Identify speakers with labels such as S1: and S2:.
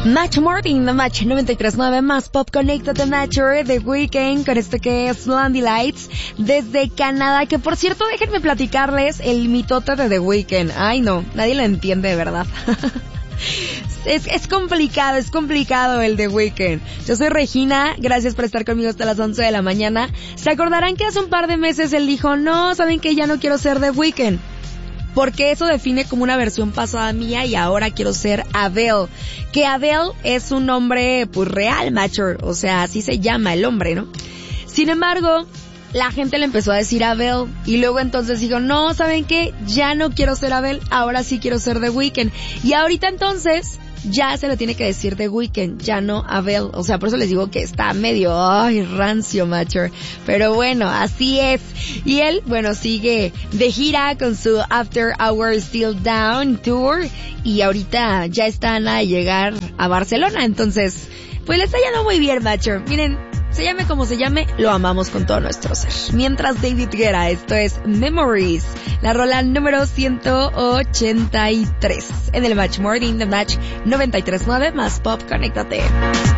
S1: Match Morning, The Match 93.9 más Pop Connected Nature, The Weeknd, con este que es Blondie Lights, desde Canadá, que por cierto, déjenme platicarles el mitote de The Weeknd. Ay no, nadie lo entiende de verdad. Es complicado el The Weeknd. Yo soy Regina, gracias por estar conmigo hasta las 11 de la mañana. Se acordarán que hace un par de meses él dijo, no, ¿saben qué? Ya no quiero ser The Weeknd, porque eso define como una versión pasada mía y ahora quiero ser Adele. Que Adele es un nombre pues real, mature, o sea, así se llama el hombre, ¿no? Sin embargo, la gente le empezó a decir Adele y luego entonces dijo, no, ¿saben qué? Ya no quiero ser Adele, ahora sí quiero ser The Weeknd. Y ahorita entonces ya se le tiene que decir The Weeknd, ya no Adele. O sea, por eso les digo que está medio, rancio, mature. Pero bueno, así es. Y él, bueno, sigue de gira con su After Hours Still Down Tour. Y ahorita ya está a nada de llegar a Barcelona. Entonces, pues le está yendo muy bien, mature. Miren, se llame como se llame, lo amamos con todo nuestro ser. Mientras David Guetta, esto es Memories, la rola número 183 en el Match Morning, The Match 93.9 más Pop, conéctate.